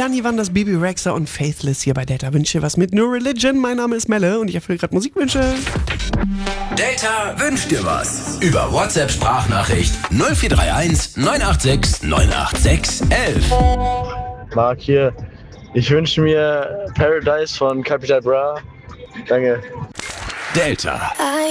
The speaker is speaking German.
Dani Wanders, Baby Rexha und Faithless hier bei Delta Wünsche was mit No Religion. Mein Name ist Melle und ich erfülle gerade Musikwünsche. Delta wünscht dir was. Über WhatsApp-Sprachnachricht 0431 986 986 11. Marc hier. Ich wünsche mir Paradise von Capital Bra. Danke. Delta.